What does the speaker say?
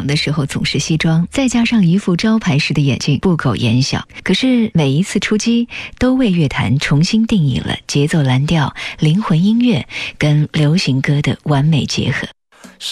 场的时候总是西装，再加上一副招牌式的眼镜，不苟言笑。可是每一次出击，都为乐坛重新定义了节奏蓝调、灵魂音乐跟流行歌的完美结合。